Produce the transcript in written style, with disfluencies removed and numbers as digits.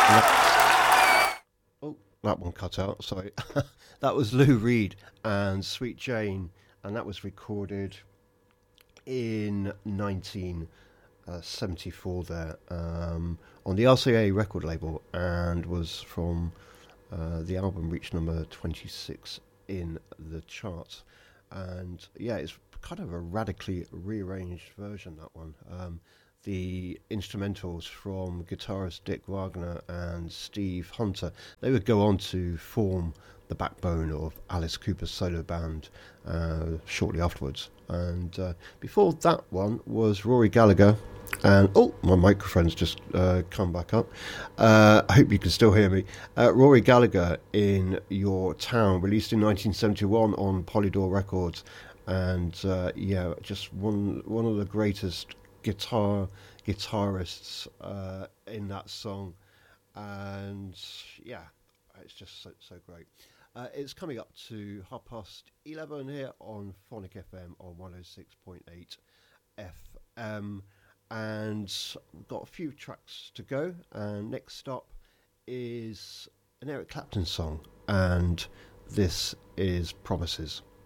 Oh, that one cut out. Sorry. That was Lou Reed and Sweet Jane, and that was recorded in 1974 there on the RCA record label, and was from the album reached number 26 in the charts. And yeah, it's kind of a radically rearranged version, that one. The instrumentals from guitarist Dick Wagner and Steve Hunter, they would go on to form the backbone of Alice Cooper's solo band shortly afterwards. And before that one was Rory Gallagher. And oh, my microphone's just come back up. I hope you can still hear me. Rory Gallagher, In Your Town, released in 1971 on Polydor Records. And yeah, just one of the greatest guitarists in that song. And yeah, it's just so great. It's coming up to 11:30 here on Phonic FM on 106.8 FM. And we've got a few tracks to go. And next stop is an Eric Clapton song. And this is Promises.